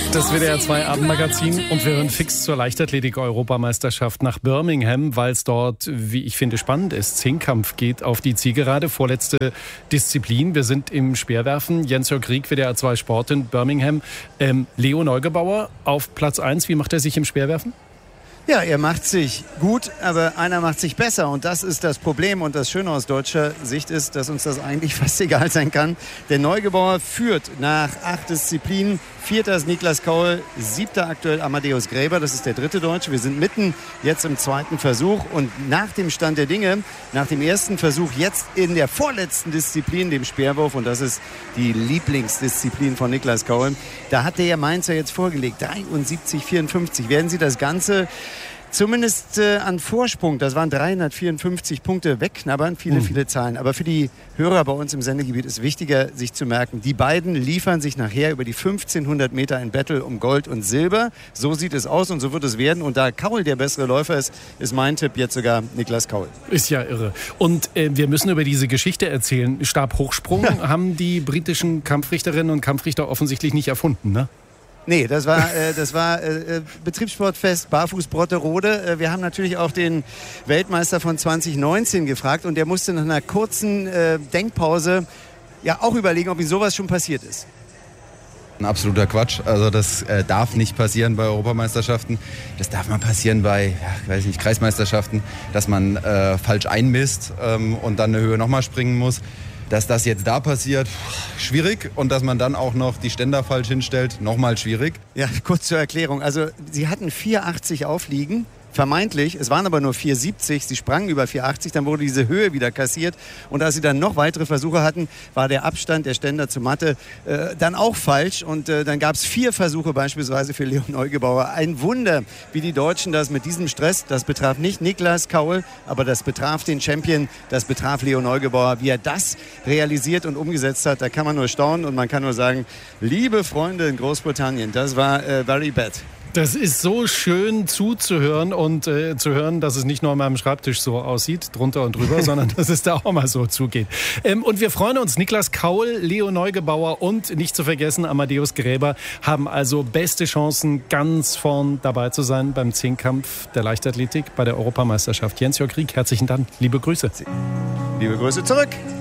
Das WDR 2 Abendmagazin und wir hören fix zur Leichtathletik-Europameisterschaft nach Birmingham, weil es dort, wie ich finde, spannend ist. Zehnkampf geht auf die Zielgerade, vorletzte Disziplin. Wir sind im Speerwerfen. Jens-Jörg Rieck, WDR 2 Sport in Birmingham. Leo Neugebauer auf Platz 1. Wie macht er sich im Speerwerfen? Ja, er macht sich gut, aber einer macht sich besser. Und das ist das Problem. Und das Schöne aus deutscher Sicht ist, dass uns das eigentlich fast egal sein kann. Der Neugebauer führt nach 8 Disziplinen. 4. ist Niklas Kaul, 7. aktuell Amadeus Gräber. Das ist der 3. Deutsche. Wir sind mitten jetzt im 2. Versuch. Und nach dem Stand der Dinge, nach dem ersten Versuch, jetzt in der vorletzten Disziplin, dem Speerwurf, und das ist die Lieblingsdisziplin von Niklas Kaul, da hat der Mainzer jetzt vorgelegt. 73,54. Werden Sie das Ganze zumindest an Vorsprung, das waren 354 Punkte, wegknabbern, viele Zahlen. Aber für die Hörer bei uns im Sendegebiet ist wichtiger, sich zu merken, die beiden liefern sich nachher über die 1500 Meter ein Battle um Gold und Silber. So sieht es aus und so wird es werden. Und da Kaul der bessere Läufer ist mein Tipp jetzt sogar Niklas Kaul. Ist ja irre. Und wir müssen über diese Geschichte erzählen. Stabhochsprung haben die britischen Kampfrichterinnen und Kampfrichter offensichtlich nicht erfunden, ne? Nee, das war Betriebssportfest Barfuß Brotterode. Wir haben natürlich auch den Weltmeister von 2019 gefragt und der musste nach einer kurzen Denkpause ja auch überlegen, ob ihm sowas schon passiert ist. Ein absoluter Quatsch. Also das darf nicht passieren bei Europameisterschaften. Das darf mal passieren bei, Kreismeisterschaften, dass man falsch einmisst und dann eine Höhe nochmal springen muss. Dass das jetzt da passiert, schwierig. Und dass man dann auch noch die Ständer falsch hinstellt, nochmal schwierig. Ja, kurz zur Erklärung. Also sie hatten 4,80 aufliegen. Vermeintlich, es waren aber nur 4,70, sie sprangen über 4,80, dann wurde diese Höhe wieder kassiert und als sie dann noch weitere Versuche hatten, war der Abstand der Ständer zur Matte dann auch falsch und dann gab es 4 Versuche beispielsweise für Leo Neugebauer. Ein Wunder, wie die Deutschen das mit diesem Stress, das betraf nicht Niklas Kaul, aber das betraf den Champion, das betraf Leo Neugebauer, wie er das realisiert und umgesetzt hat, da kann man nur staunen und man kann nur sagen, liebe Freunde in Großbritannien, das war very bad. Das ist so schön zuzuhören und zu hören, dass es nicht nur an meinem Schreibtisch so aussieht, drunter und drüber, sondern dass es da auch mal so zugeht. Und wir freuen uns, Niklas Kaul, Leo Neugebauer und nicht zu vergessen Amadeus Gräber haben also beste Chancen, ganz vorn dabei zu sein beim Zehnkampf der Leichtathletik bei der Europameisterschaft. Jens-Jörg Rieck, herzlichen Dank, liebe Grüße. Liebe Grüße zurück.